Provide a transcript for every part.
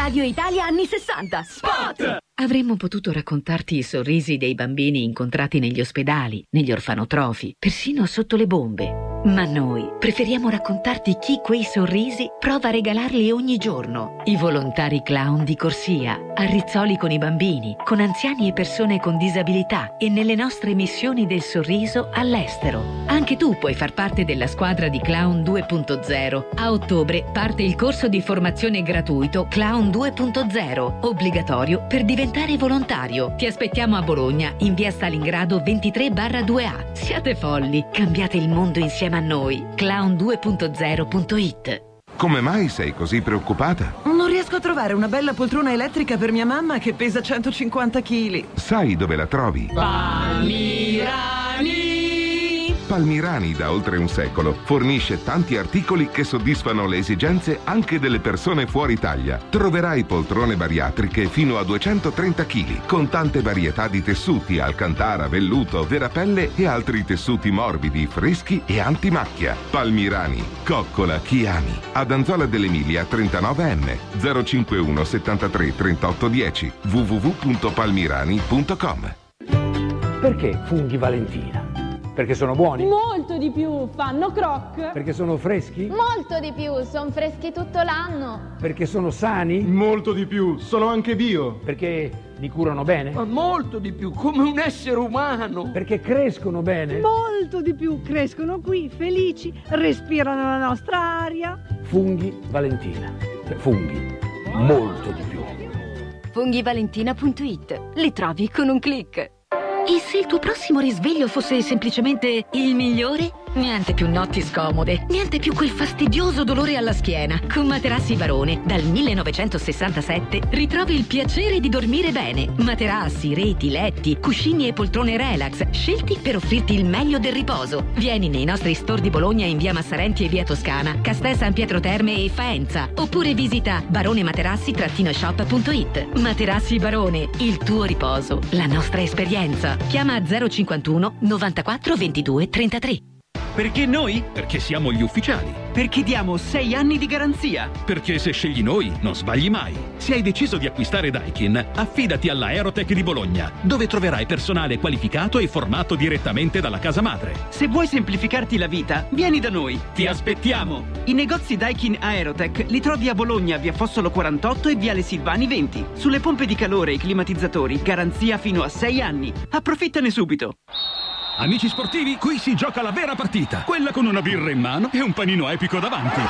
Radio Italia anni 60. Spot! Avremmo potuto raccontarti i sorrisi dei bambini incontrati negli ospedali, negli orfanotrofi, persino sotto le bombe. Ma noi preferiamo raccontarti chi quei sorrisi prova a regalarli ogni giorno. I volontari clown di corsia, a Rizzoli con i bambini, con anziani e persone con disabilità e nelle nostre missioni del sorriso all'estero. Anche tu puoi far parte della squadra di Clown 2.0. A ottobre parte il corso di formazione gratuito Clown 2.0, obbligatorio per diventare volontario. Ti aspettiamo a Bologna, in via Stalingrado 23/2A. Siate folli, cambiate il mondo insieme a noi. Clown2.0.it. Come mai sei così preoccupata? Non riesco a trovare una bella poltrona elettrica per mia mamma che pesa 150 kg. Sai dove la trovi? Palmirani! Palmirani da oltre un secolo fornisce tanti articoli che soddisfano le esigenze anche delle persone fuori Italia. Troverai poltrone bariatriche fino a 230 kg con tante varietà di tessuti, alcantara, velluto, verapelle e altri tessuti morbidi, freschi e antimacchia. Palmirani, coccola chi ami. Ad Anzola dell'Emilia 39M 051 73 38 10 www.palmirani.com. Perché funghi Valentina? Perché sono buoni? Molto di più, fanno croc. Perché sono freschi? Molto di più, sono freschi tutto l'anno. Perché sono sani? Molto di più, sono anche bio. Perché li curano bene? Ma molto di più, come un essere umano. Perché crescono bene? Molto di più, crescono qui, felici, respirano la nostra aria. Funghi Valentina. Funghi, molto di più. Funghivalentina.it. Li trovi con un click. E se il tuo prossimo risveglio fosse semplicemente il migliore? Niente più notti scomode, niente più quel fastidioso dolore alla schiena. Con Materassi Barone, dal 1967, ritrovi il piacere di dormire bene. Materassi, reti, letti, cuscini e poltrone relax, scelti per offrirti il meglio del riposo. Vieni nei nostri store di Bologna in via Massarenti e via Toscana, Castel San Pietro Terme e Faenza. Oppure visita baronematerassi-shop.it. Materassi Barone, il tuo riposo, la nostra esperienza. Chiama 051 94 22 33. Perché noi? Perché siamo gli ufficiali. Perché diamo 6 anni di garanzia. Perché se scegli noi non sbagli mai. Se hai deciso di acquistare Daikin, affidati all'Aerotech di Bologna, dove troverai personale qualificato e formato direttamente dalla casa madre. Se vuoi semplificarti la vita, vieni da noi. Ti aspettiamo. I negozi Daikin Aerotech li trovi a Bologna, via Fossolo 48 e viale Silvani 20. Sulle pompe di calore e i climatizzatori, garanzia fino a 6 anni. Approfittane subito. Amici sportivi, qui si gioca la vera partita. Quella con una birra in mano e un panino epico davanti.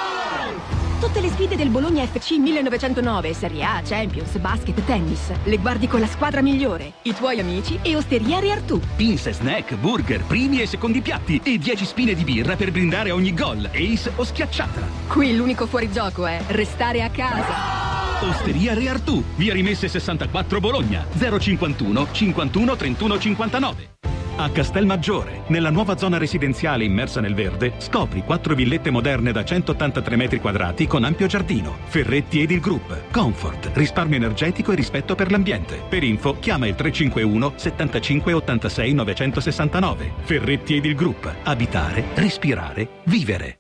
Tutte le sfide del Bologna FC 1909, Serie A, Champions, basket, tennis. Le guardi con la squadra migliore, i tuoi amici e Osteria Re Artù. Pinze, snack, burger, primi e secondi piatti e 10 spine di birra per brindare ogni gol, ace o schiacciata. Qui l'unico fuorigioco è restare a casa. Osteria Re Artù, via Rimesse 64 Bologna, 051 51 31 59. A Castelmaggiore, nella nuova zona residenziale immersa nel verde, scopri 4 villette moderne da 183 metri quadrati con ampio giardino. Ferretti Edil Group. Comfort, risparmio energetico e rispetto per l'ambiente. Per info chiama il 351 75 86 969. Ferretti Edil Group. Abitare, respirare, vivere.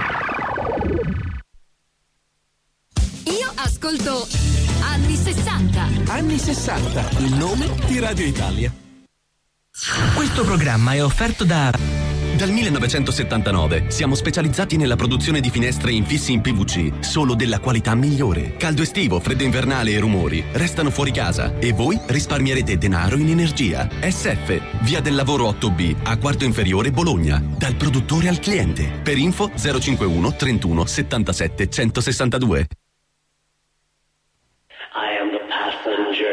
Io ascolto Anni 60. Anni 60, il nome di Radio Italia. Questo programma è offerto da... Dal 1979 siamo specializzati nella produzione di finestre infissi in PVC, solo della qualità migliore. Caldo estivo, freddo invernale e rumori restano fuori casa e voi risparmierete denaro in energia. SF, via del lavoro 8B, a quarto inferiore Bologna, dal produttore al cliente. Per info 051 31 77 162. I am the passenger.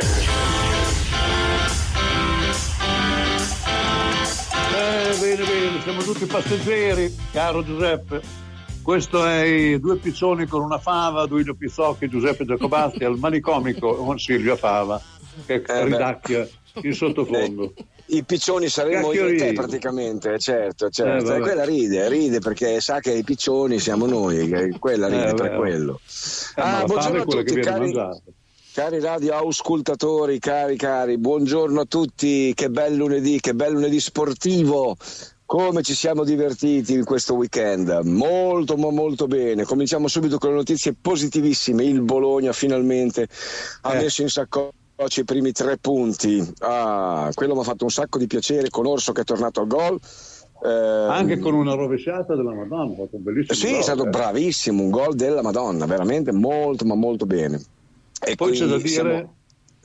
Bene, siamo tutti passeggeri, caro Giuseppe. Questo è i Due Piccioni con una fava, Duilio Pizzocchi, Giuseppe Giacobasti, al manicomico con Silvia Fava, che ridacchia in sottofondo. I piccioni saremmo io e te praticamente, certo. Quella ride perché sa che i piccioni siamo noi, quella ride per quello. Buongiorno a tutti, cari radioascoltatori, cari, buongiorno a tutti, che bel lunedì sportivo, Come ci siamo divertiti in questo weekend, molto ma molto bene. Cominciamo subito con le notizie positivissime. Il Bologna finalmente ha messo in saccoccia i primi 3 punti. Quello mi ha fatto un sacco di piacere, con Orso che è tornato al gol. Anche con una rovesciata della Madonna, ha fatto un bellissimo gol. È stato bravissimo, un gol della Madonna, veramente molto ma molto bene. E poi c'è da dire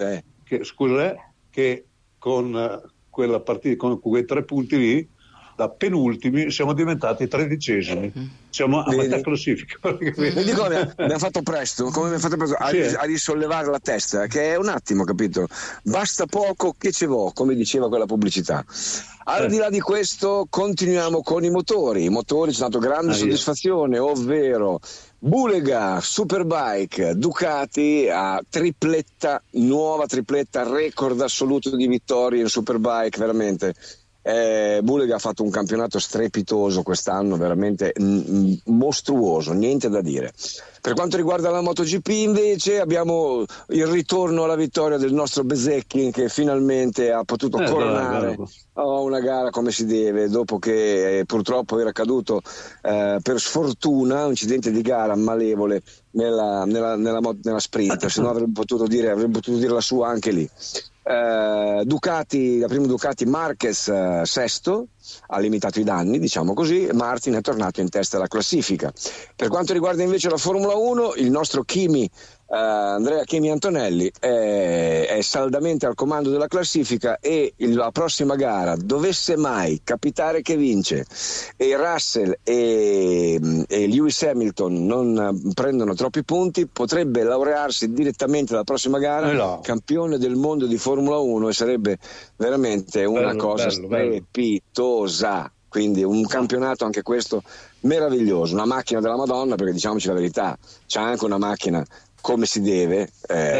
che con quella partita, con quei 3 punti lì, da penultimi siamo diventati 13esimi, siamo a metà classifica. Vedi come abbiamo fatto presto, a risollevare la testa, che è un attimo, capito? Basta poco che ce vo, come diceva quella pubblicità. Al di là di questo, continuiamo con i motori. I motori ci hanno dato grande soddisfazione, ovvero Bulega, Superbike, Ducati a nuova tripletta, record assoluto di vittorie in Superbike, veramente. Bulega ha fatto un campionato strepitoso quest'anno, veramente mostruoso, niente da dire. Per quanto riguarda la MotoGP invece abbiamo il ritorno alla vittoria del nostro Bezzecchi, che finalmente ha potuto coronare una gara come si deve, dopo che purtroppo era caduto per sfortuna, un incidente di gara malevole nella sprint, se no avrebbe potuto dire la sua anche lì. Ducati, la prima Ducati, Marquez sesto, ha limitato i danni, diciamo così. Martin è tornato in testa alla classifica. Per quanto riguarda invece la Formula 1, il nostro Andrea Kimi Antonelli è saldamente al comando della classifica, e la prossima gara, dovesse mai capitare che vince e Russell e Lewis Hamilton non prendono troppi punti, potrebbe laurearsi direttamente la prossima gara campione del mondo di Formula 1, e sarebbe veramente una cosa strepitosa. Quindi un campionato anche questo meraviglioso, una macchina della Madonna, perché diciamoci la verità, c'è anche una macchina come si deve,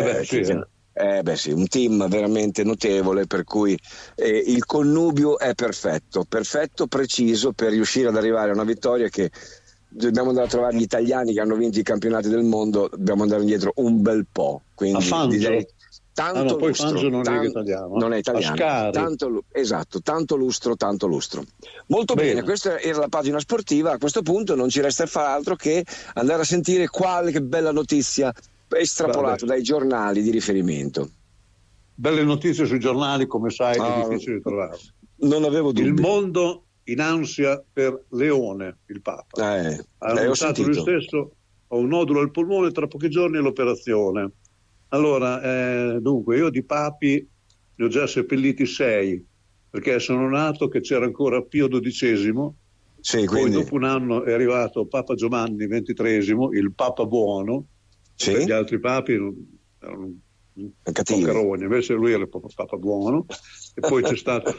un team veramente notevole, per cui il connubio è perfetto, preciso per riuscire ad arrivare a una vittoria che dobbiamo andare a trovare gli italiani che hanno vinto i campionati del mondo, dobbiamo andare indietro un bel po', quindi direi tanto lustro, non è italiano, tanto lustro. Molto bene, questa era la pagina sportiva. A questo punto non ci resta far altro che andare a sentire qualche bella notizia estrapolata dai giornali di riferimento. Belle notizie sui giornali, come sai, è difficile trovare. Non avevo dubbi. Il mondo in ansia per Leone, il Papa. Ha annunciato lui stesso: ho un nodulo al polmone, tra pochi giorni è l'operazione. Allora, dunque, io di papi ne ho già seppelliti 6, perché sono nato che c'era ancora Pio XII, poi dopo un anno è arrivato Papa Giovanni XXIII, il Papa buono, gli altri papi erano pocaroni, invece lui era il Papa buono, e poi c'è stato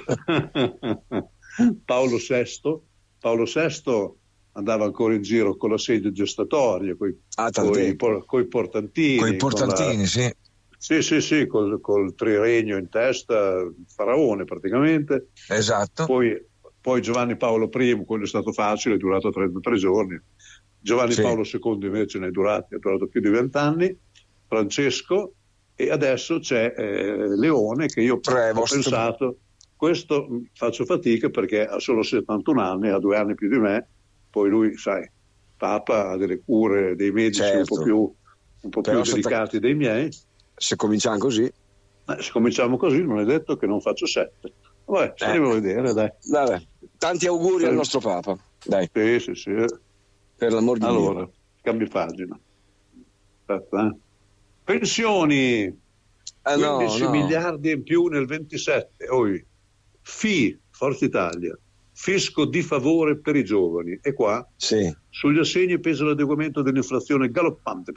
Paolo VI andava ancora in giro con la sede gestatoria, coi portantini. Sì, col triregno in testa, faraone praticamente. Esatto. Poi Giovanni Paolo I, quello è stato facile, è durato 33 giorni. Giovanni Paolo II invece è durato più di 20 anni. Francesco, e adesso c'è Leone, che io ho pensato, questo faccio fatica perché ha solo 71 anni, ha 2 anni più di me. Poi lui, sai, Papa ha delle cure, dei medici un po' più delicati dei miei. Se cominciamo così, non è detto che non faccio 7. Vabbè, staremo a vedere, dai. Tanti auguri al nostro Papa. Dai. Sì. Per l'amor di Dio. Allora, cambi pagina. Aspetta, Pensioni. 15 miliardi in più nel 27. Forza Italia. Fisco di favore per i giovani, e qua sugli assegni pesa l'adeguamento dell'inflazione galoppante.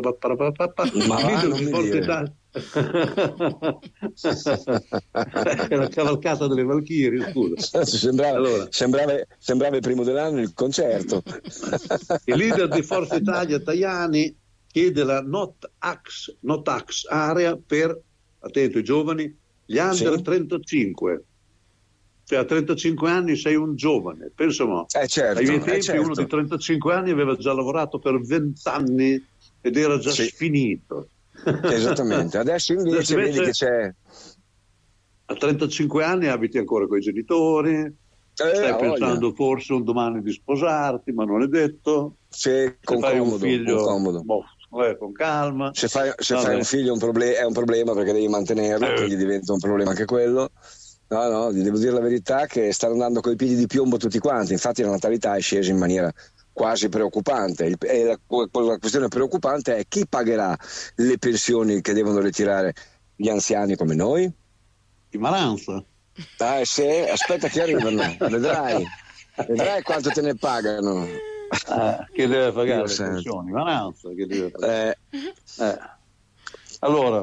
La cavalcata delle Valchirie, scusa. Sembrava il primo dell'anno il concerto. Il leader di Forza Italia Tajani chiede la no tax area per, attento, i giovani, gli under 35. Cioè a 35 anni sei un giovane, pensa mo. Ai miei tempi uno di 35 anni aveva già lavorato per 20 anni ed era già sfinito. Esattamente, adesso invece vedi che c'è. A 35 anni abiti ancora con i genitori, Stai pensando forse un domani di sposarti, ma non è detto. Se fai un figlio con calma. Se fai un figlio è un problema perché devi mantenerlo, quindi diventa un problema anche quello. No, ti devo dire la verità che stanno andando coi piedi di piombo tutti quanti, infatti la natalità è scesa in maniera quasi preoccupante. E la questione preoccupante è chi pagherà le pensioni che devono ritirare gli anziani come noi? I Maranza. Sì, aspetta che arrivano, vedrai quanto te ne pagano. Che deve pagare le pensioni? Maranza, che deve pagare. Allora,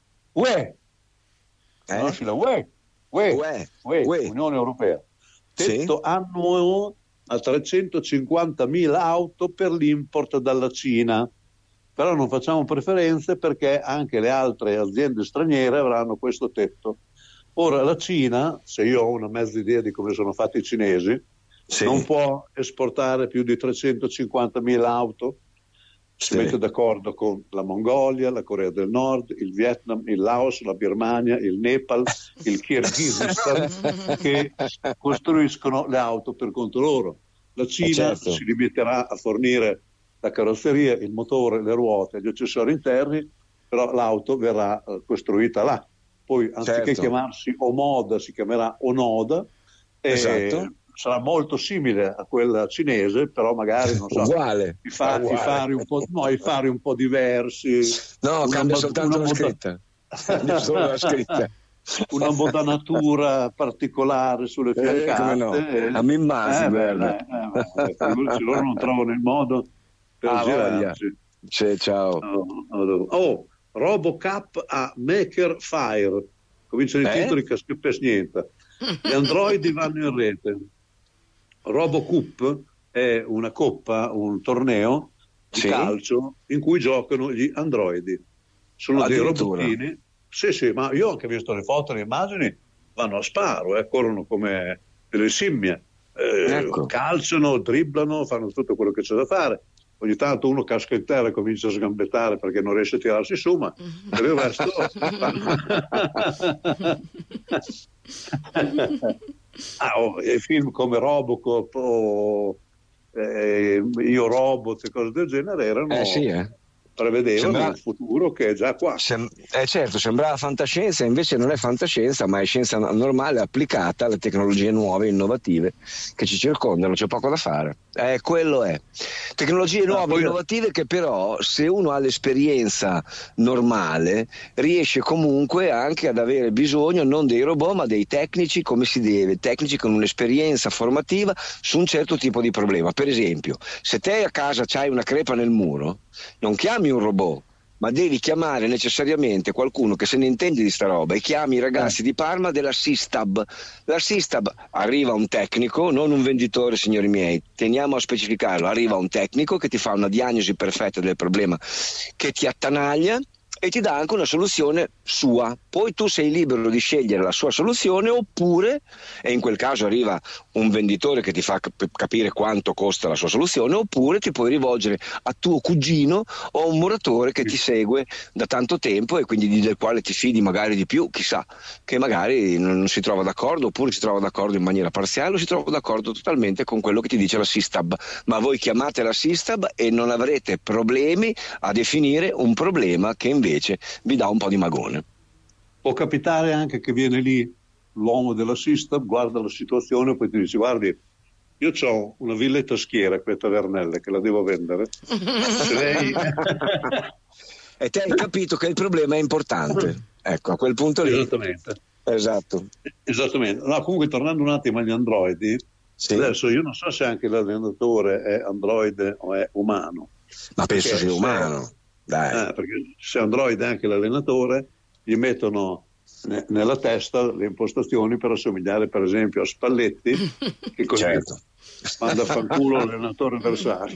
Unione Europea, tetto annuo a 350.000 auto per l'import dalla Cina, però non facciamo preferenze perché anche le altre aziende straniere avranno questo tetto. Ora la Cina, se io ho una mezza idea di come sono fatti i cinesi, non può esportare più di 350.000 auto. Si mette d'accordo con la Mongolia, la Corea del Nord, il Vietnam, il Laos, la Birmania, il Nepal, il Kirghizistan che costruiscono le auto per conto loro. La Cina si limiterà a fornire la carrozzeria, il motore, le ruote, gli accessori interni, però l'auto verrà costruita là. Poi anziché chiamarsi Omoda si chiamerà Onoda e sarà molto simile a quella cinese, però magari non so, uguale. I fari un po' diversi. No, cambia soltanto la scritta. Solo la scritta. Una modanatura particolare sulle fiancate. No. A me guarda. Loro non trovano il modo per girarsi. Ciao. RoboCup a Maker Faire. Cominciano i titoli che scrippes niente. Gli androidi vanno in rete. RoboCup è una coppa, un torneo di calcio in cui giocano gli androidi. Sono dei robottini. Sì, ma io ho anche visto le foto e le immagini, vanno a sparo, corrono come delle scimmie, calciano, dribblano, fanno tutto quello che c'è da fare. Ogni tanto uno casca in terra e comincia a sgambettare perché non riesce a tirarsi su, ma per il resto film come Robocop o Io Robot e cose del genere erano prevedevano un futuro che è già qua. Certo, sembrava fantascienza, invece non è fantascienza, ma è scienza normale applicata alle tecnologie nuove, innovative che ci circondano, c'è poco da fare. Quello è. Tecnologie nuove, innovative che però, se uno ha l'esperienza normale, riesce comunque anche ad avere bisogno non dei robot, ma dei tecnici come si deve, tecnici con un'esperienza formativa su un certo tipo di problema. Per esempio, se te a casa c'hai una crepa nel muro, non chiami un robot, ma devi chiamare necessariamente qualcuno che se ne intende di sta roba, e chiami i ragazzi di Parma della Sistab. La Sistab, arriva un tecnico, non un venditore, signori miei, teniamo a specificarlo, arriva un tecnico che ti fa una diagnosi perfetta del problema che ti attanaglia e ti dà anche una soluzione sua. Poi tu sei libero di scegliere la sua soluzione, oppure, e in quel caso arriva un venditore che ti fa capire quanto costa la sua soluzione, oppure ti puoi rivolgere a tuo cugino o a un muratore che ti segue da tanto tempo e quindi del quale ti fidi magari di più, chissà, che magari non si trova d'accordo, oppure si trova d'accordo in maniera parziale o si trova d'accordo totalmente con quello che ti dice la Sistab. Ma voi chiamate la Sistab e non avrete problemi a definire un problema che invece vi dà un po' di magone. Può capitare anche che viene lì l'uomo della Sistab, guarda la situazione e poi ti dice: guardi, io ho una villetta a Schiera qui a Tavernelle che la devo vendere. Se lei... E te hai capito che il problema è importante. Ecco, a quel punto lì. Esattamente. No, comunque, tornando un attimo agli androidi, adesso io non so se anche l'allenatore è androide o è umano. Ma penso sia umano. Dai. Perché se androide è anche l'allenatore, gli mettono nella testa le impostazioni per assomigliare per esempio a Spalletti, che così manda a fanculo l'allenatore avversario.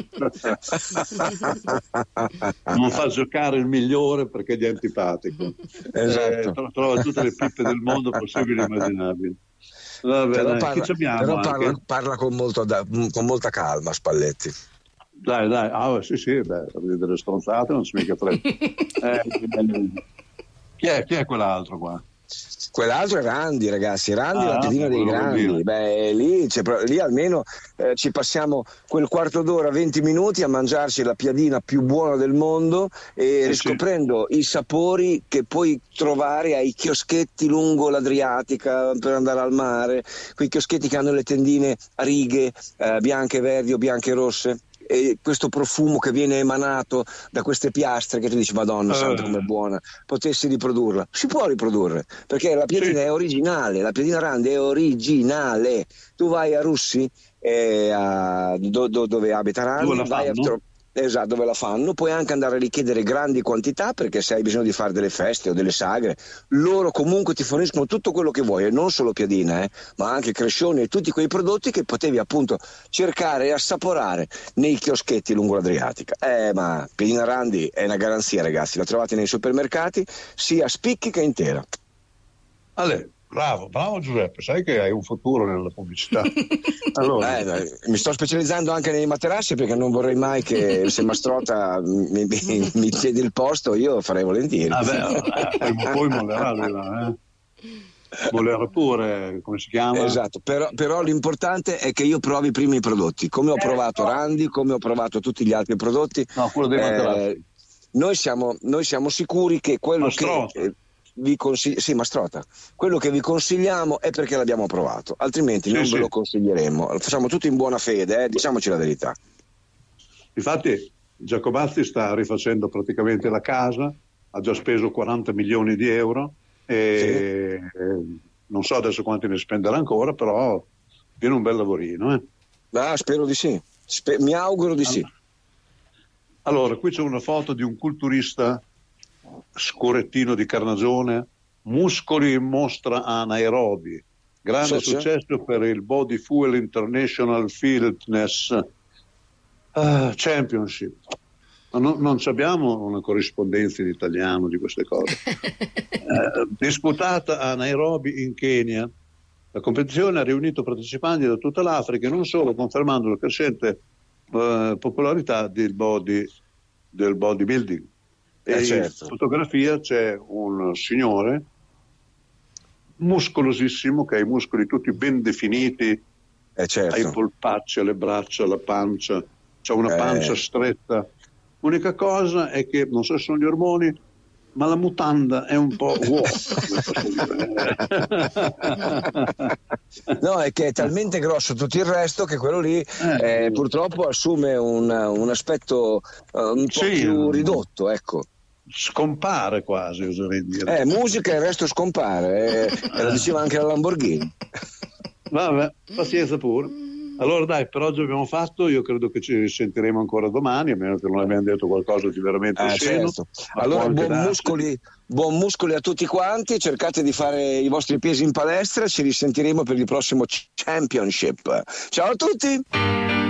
Non fa giocare il migliore perché gli è antipatico. Trova tutte le pippe del mondo possibili e immaginabili. Vabbè, però parla con molta calma Spalletti. Dai, delle stronzate non si mica frega. Chi è quell'altro qua? Quell'altro è Randi, ragazzi, Randi è la piadina dei grandi. Beh, lì almeno ci passiamo quel quarto d'ora, 20 minuti a mangiarci la piadina più buona del mondo e riscoprendo i sapori che puoi trovare ai chioschetti lungo l'Adriatica per andare al mare, quei chioschetti che hanno le tendine a righe bianche, verdi o bianche rosse. E questo profumo che viene emanato da queste piastre che tu dici Madonna santa com'è buona, potessi riprodurla, si può riprodurre perché la piadina è originale, la piadina Randi è originale. Tu vai a Russi dove abita Randi, vai esatto, dove la fanno, puoi anche andare a richiedere grandi quantità perché se hai bisogno di fare delle feste o delle sagre, loro comunque ti forniscono tutto quello che vuoi e non solo piadina, ma anche crescioni e tutti quei prodotti che potevi appunto cercare e assaporare nei chioschetti lungo l'Adriatica. Ma piadina Randi è una garanzia, ragazzi, la trovate nei supermercati sia spicchi che intera. Bravo Giuseppe, sai che hai un futuro nella pubblicità. Allora. Mi sto specializzando anche nei materassi perché non vorrei mai che se Mastrota mi chiede il posto, io farei volentieri. Poi mollerà Volere pure, come si chiama? Esatto, però l'importante è che io provi prima i prodotti, come ho provato Randi, come ho provato tutti gli altri prodotti. No, quello dei materassi. Noi siamo sicuri che quello che vi Mastrota, quello che vi consigliamo è perché l'abbiamo provato, altrimenti non ve lo consiglieremmo. Lo facciamo tutto in buona fede, diciamoci la verità. Infatti Giacobazzi sta rifacendo praticamente la casa, ha già speso 40 milioni di euro e non so adesso quanti ne spenderà ancora, però viene un bel lavorino. Spero di sì, mi auguro di sì. Allora, qui c'è una foto di un culturista scorettino di carnagione, muscoli in mostra a Nairobi, grande successo per il Body Fuel International Fitness Championship. Non abbiamo una corrispondenza in italiano di queste cose. Disputata a Nairobi in Kenya, la competizione ha riunito partecipanti da tutta l'Africa e non solo, confermando la crescente popolarità del bodybuilding. In fotografia c'è un signore muscolosissimo che ha i muscoli tutti ben definiti, ha i polpacci, le braccia, la pancia, c'ha una pancia stretta. L'unica cosa è che non so se sono gli ormoni, ma la mutanda è un po' no, è che è talmente grosso tutto il resto che quello lì purtroppo assume un aspetto un po' più ridotto, ecco. Scompare quasi, oserei dire. Musica e il resto scompare, lo diceva anche la Lamborghini. Vabbè, pazienza pure. Allora dai, per oggi abbiamo fatto, io credo che ci risentiremo ancora domani, a meno che non abbiamo detto qualcosa di veramente osceno. Allora buon muscoli a tutti quanti, cercate di fare i vostri pesi in palestra, ci risentiremo per il prossimo Championship. Ciao a tutti!